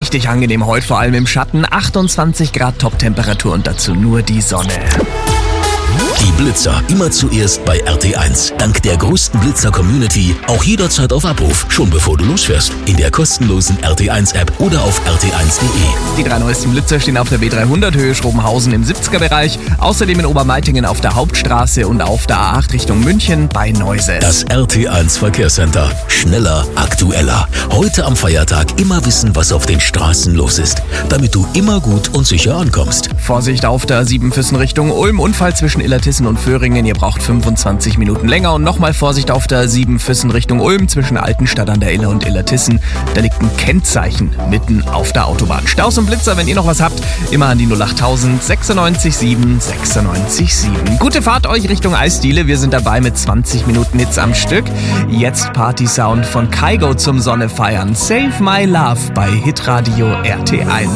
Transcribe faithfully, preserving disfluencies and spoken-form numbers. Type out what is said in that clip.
Richtig angenehm heute, vor allem im Schatten. achtundzwanzig Grad Top-Temperatur und dazu nur die Sonne. Die Blitzer immer zuerst bei R T eins. Dank der größten Blitzer-Community auch jederzeit auf Abruf, schon bevor du losfährst. In der kostenlosen R T eins App oder auf r t eins punkt de. Die drei neuesten Blitzer stehen auf der B dreihundert Höhe Schrobenhausen im siebziger Bereich, außerdem in Obermeitingen auf der Hauptstraße und auf der A acht Richtung München bei Neuses. Das R T eins Verkehrscenter. Schneller, aktueller. Heute am Feiertag immer wissen, was auf den Straßen los ist, damit du immer gut und sicher ankommst. Vorsicht auf der sieben Füssen Richtung Ulm, Unfall zwischen Illertissen und Föhringen, ihr braucht fünfundzwanzig Minuten länger. Und nochmal Vorsicht auf der sieben Füssen Richtung Ulm zwischen Altenstadt an der Iller und Illertissen. Da liegt ein Kennzeichen mitten auf der Autobahn. Staus und Blitzer, wenn ihr noch was habt, immer an die null achttausend sechsundneunzig sieben sechsundneunzig sieben. Gute Fahrt euch Richtung Eisdiele, wir sind dabei mit zwanzig Minuten Hits am Stück. Jetzt Party-Sound von Kygo zum Sonne feiern. Save My Love bei Hitradio R T eins.